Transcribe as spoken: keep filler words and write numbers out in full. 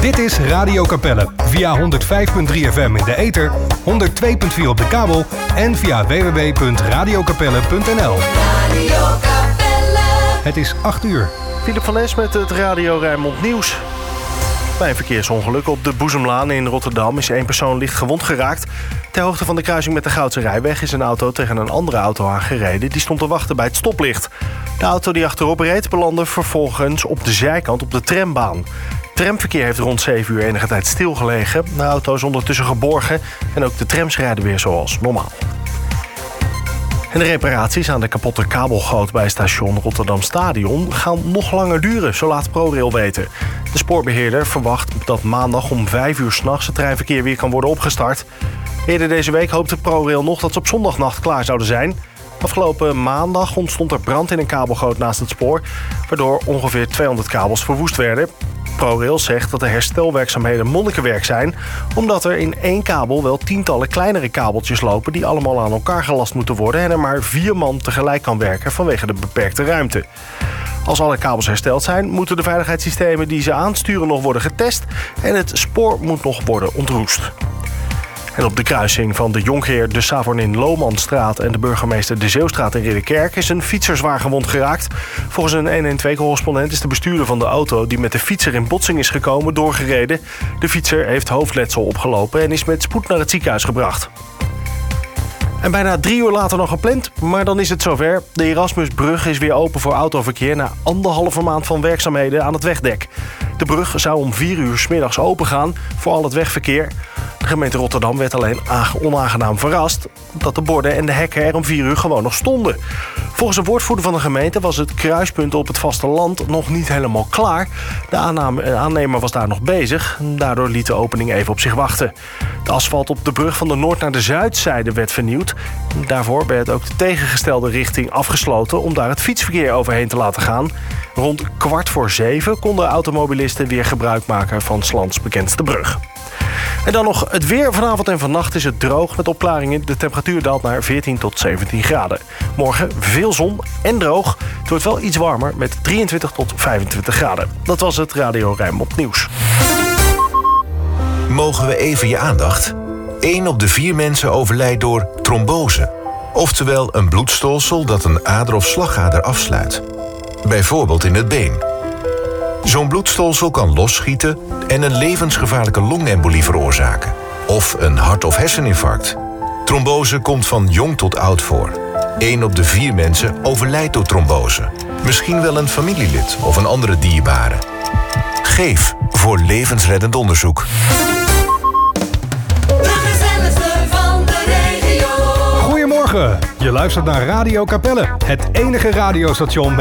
Dit is Radio Capelle via honderd vijf komma drie F M in de ether, honderd twee komma vier op de kabel en via w w w punt radio capelle punt n l. Radio Capelle. Het is acht uur. Philip van Es met het Radio Rijnmond Nieuws. Bij een verkeersongeluk op de Boezemlaan in Rotterdam is één persoon licht gewond geraakt. Ter hoogte van de kruising met de Goudse Rijweg is een auto tegen een andere auto aangereden. Die stond te wachten bij het stoplicht. De auto die achterop reed belandde vervolgens op de zijkant op de trambaan. Tramverkeer heeft rond zeven uur enige tijd stilgelegen. De auto is ondertussen geborgen en ook de trams rijden weer zoals normaal. En de reparaties aan de kapotte kabelgoot bij station Rotterdam Stadion gaan nog langer duren, zo laat ProRail weten. De spoorbeheerder verwacht dat maandag om vijf uur 's nachts het treinverkeer weer kan worden opgestart. Eerder deze week hoopte ProRail nog dat ze op zondagnacht klaar zouden zijn. Afgelopen maandag ontstond er brand in een kabelgoot naast het spoor, waardoor ongeveer tweehonderd kabels verwoest werden. ProRail zegt dat de herstelwerkzaamheden monnikenwerk zijn, omdat er in één kabel wel tientallen kleinere kabeltjes lopen die allemaal aan elkaar gelast moeten worden en er maar vier man tegelijk kan werken vanwege de beperkte ruimte. Als alle kabels hersteld zijn, moeten de veiligheidssystemen die ze aansturen nog worden getest en het spoor moet nog worden ontroest. En op de kruising van de Jonkheer de Savornin Lomanstraat en de burgemeester de Zeeuwstraat in Ridderkerk is een fietser zwaar gewond geraakt. Volgens een honderdtwaalf-correspondent is de bestuurder van de auto die met de fietser in botsing is gekomen doorgereden. De fietser heeft hoofdletsel opgelopen en is met spoed naar het ziekenhuis gebracht. En bijna drie uur later nog gepland, maar dan is het zover. De Erasmusbrug is weer open voor autoverkeer na anderhalve maand van werkzaamheden aan het wegdek. De brug zou om vier uur 's middags open gaan voor al het wegverkeer. De gemeente Rotterdam werd alleen onaangenaam verrast dat de borden en de hekken er om vier uur gewoon nog stonden. Volgens een woordvoerder van de gemeente was het kruispunt op het vasteland nog niet helemaal klaar. De aanname, aannemer was daar nog bezig. Daardoor liet de opening even op zich wachten. De asfalt op de brug van de noord naar de zuidzijde werd vernieuwd. Daarvoor werd ook de tegengestelde richting afgesloten om daar het fietsverkeer overheen te laten gaan. Rond kwart voor zeven konden automobilisten weer gebruik maken van 's lands bekendste brug. En dan nog het weer. Vanavond en vannacht is het droog met opklaringen. De temperatuur daalt naar veertien tot zeventien graden. Morgen veel zon en droog. Het wordt wel iets warmer met drieëntwintig tot vijfentwintig graden. Dat was het Radio Rijnmond Nieuws. Mogen we even je aandacht? Eén op de vier mensen overlijdt door trombose. Oftewel een bloedstolsel dat een ader of slagader afsluit. Bijvoorbeeld in het been. Zo'n bloedstolsel kan losschieten en een levensgevaarlijke longembolie veroorzaken. Of een hart- of herseninfarct. Trombose komt van jong tot oud voor. Eén op de vier mensen overlijdt door trombose. Misschien wel een familielid of een andere dierbare. Geef voor levensreddend onderzoek. Goedemorgen, je luistert naar Radio Capelle, het enige radiostation met